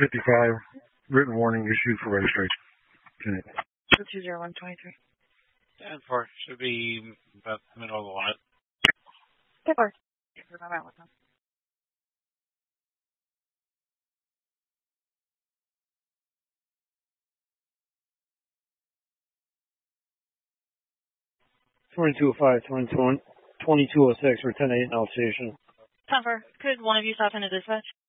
55, written warning issued for registration. 20123. 10-4 should be about the middle of the line. 10-4. 2205, 2206 for 10-8 in Alsatian. 10-4. Could one of you stop into dispatch?